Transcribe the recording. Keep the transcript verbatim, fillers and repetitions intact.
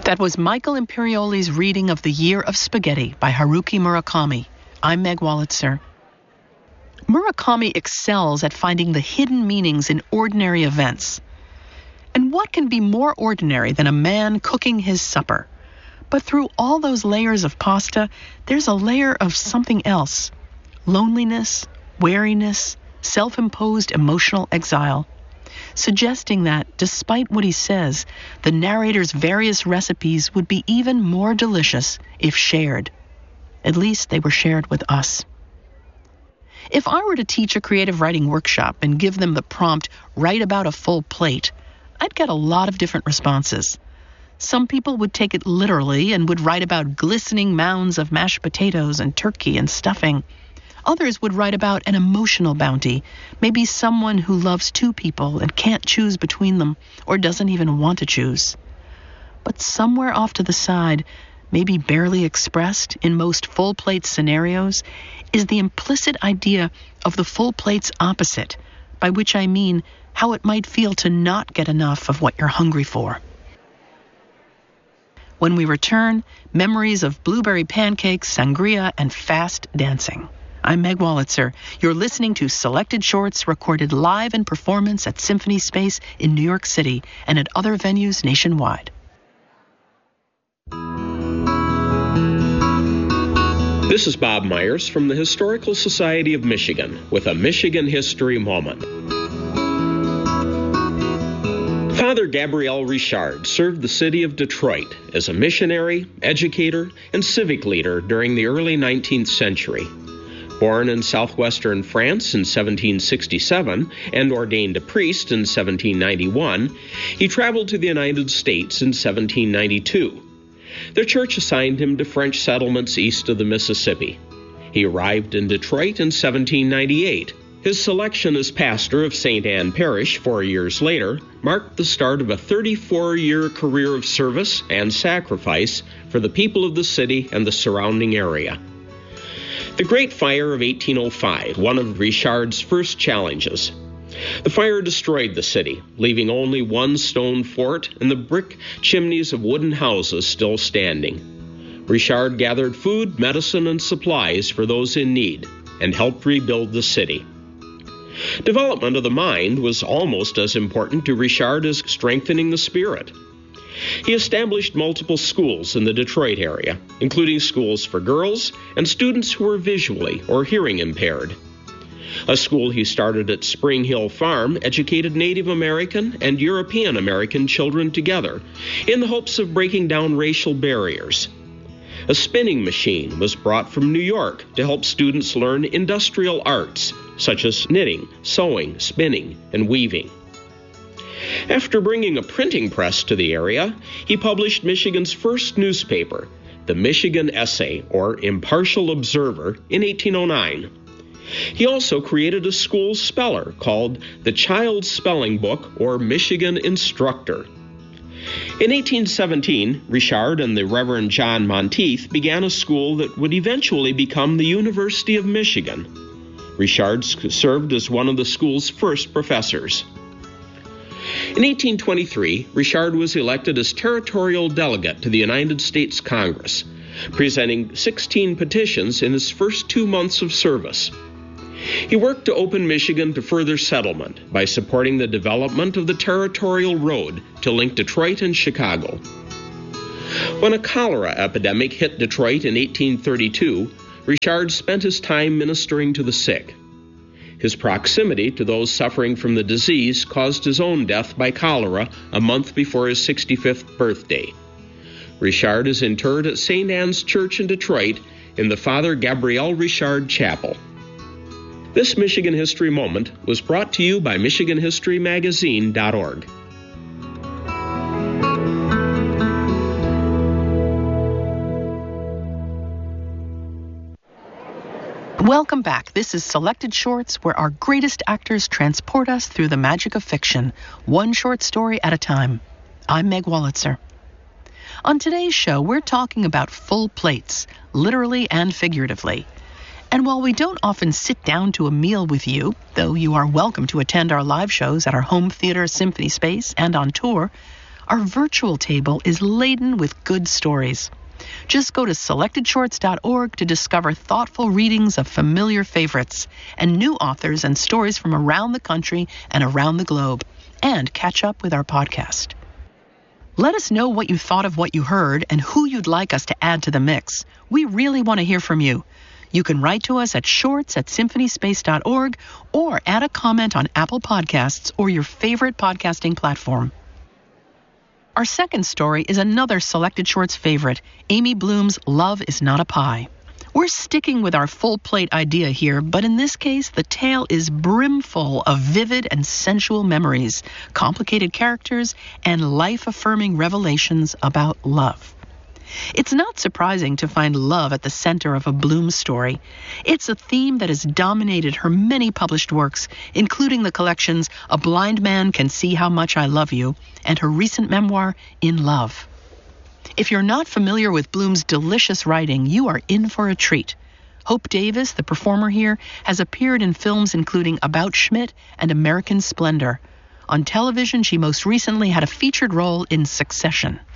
That was Michael Imperioli's reading of The Year of Spaghetti by Haruki Murakami. I'm Meg Wolitzer. Murakami excels at finding the hidden meanings in ordinary events. And what can be more ordinary than a man cooking his supper? But through all those layers of pasta, there's a layer of something else. Loneliness, weariness, self-imposed emotional exile. Suggesting that, despite what he says, the narrator's various recipes would be even more delicious if shared. At least they were shared with us. If I were to teach a creative writing workshop and give them the prompt, write about a full plate, I'd get a lot of different responses. Some people would take it literally and would write about glistening mounds of mashed potatoes and turkey and stuffing. Others would write about an emotional bounty, maybe someone who loves two people and can't choose between them or doesn't even want to choose. But somewhere off to the side, maybe barely expressed in most full plate scenarios, is the implicit idea of the full plate's opposite, by which I mean how it might feel to not get enough of what you're hungry for. When we return, memories of blueberry pancakes, sangria, and fast dancing. I'm Meg Wolitzer. You're listening to Selected Shorts recorded live in performance at Symphony Space in New York City and at other venues nationwide. This is Bob Myers from the Historical Society of Michigan with a Michigan History Moment. Father Gabriel Richard served the city of Detroit as a missionary, educator, and civic leader during the early nineteenth century. Born in southwestern France in seventeen sixty-seven and ordained a priest in seventeen ninety-one, he traveled to the United States in seventeen ninety-two. The church assigned him to French settlements east of the Mississippi. He arrived in Detroit in seventeen ninety-eight. His selection as pastor of Saint Anne Parish four years later marked the start of a thirty-four-year career of service and sacrifice for the people of the city and the surrounding area. The Great Fire of eighteen oh five, one of Richard's first challenges. The fire destroyed the city, leaving only one stone fort and the brick chimneys of wooden houses still standing. Richard gathered food, medicine, and supplies for those in need and helped rebuild the city. Development of the mind was almost as important to Richard as strengthening the spirit. He established multiple schools in the Detroit area, including schools for girls and students who were visually or hearing impaired. A school he started at Spring Hill Farm educated Native American and European American children together in the hopes of breaking down racial barriers. A spinning machine was brought from New York to help students learn industrial arts, such as knitting, sewing, spinning, and weaving. After bringing a printing press to the area, he published Michigan's first newspaper, the Michigan Essay, or Impartial Observer, in eighteen oh nine. He also created a school speller called the Child's Spelling Book, or Michigan Instructor. In eighteen seventeen, Richard and the Reverend John Monteith began a school that would eventually become the University of Michigan. Richard served as one of the school's first professors. In eighteen twenty-three, Richard was elected as territorial delegate to the United States Congress, presenting sixteen petitions in his first two months of service. He worked to open Michigan to further settlement by supporting the development of the Territorial Road to link Detroit and Chicago. When a cholera epidemic hit Detroit in eighteen thirty-two, Richard spent his time ministering to the sick. His proximity to those suffering from the disease caused his own death by cholera a month before his sixty-fifth birthday. Richard is interred at Saint Anne's Church in Detroit in the Father Gabriel Richard Chapel. This Michigan History Moment was brought to you by Michigan History Magazine dot org. Welcome back. This is Selected Shorts, where our greatest actors transport us through the magic of fiction, one short story at a time. I'm Meg Wolitzer. On today's show, we're talking about full plates, literally and figuratively. And while we don't often sit down to a meal with you, though you are welcome to attend our live shows at our home theater, Symphony Space, and on tour, Our virtual table is laden with good stories. Just go to selected shorts dot org to discover thoughtful readings of familiar favorites and new authors and stories from around the country and around the globe, and catch up with our podcast. Let us know what you thought of what you heard and who you'd like us to add to the mix. We really want to hear from you. You can write to us at shorts at symphony space dot org or add a comment on Apple Podcasts or your favorite podcasting platform. Our second story is another Selected Shorts favorite, Amy Bloom's Love is Not a Pie. We're sticking with our full plate idea here, but in this case, the tale is brimful of vivid and sensual memories, complicated characters, and life-affirming revelations about love. It's not surprising to find love at the center of a Bloom story. It's a theme that has dominated her many published works, including the collections A Blind Man Can See How Much I Love You and her recent memoir, In Love. If you're not familiar with Bloom's delicious writing, you are in for a treat. Hope Davis, the performer here, has appeared in films including About Schmidt and American Splendor. On television, she most recently had a featured role in Succession.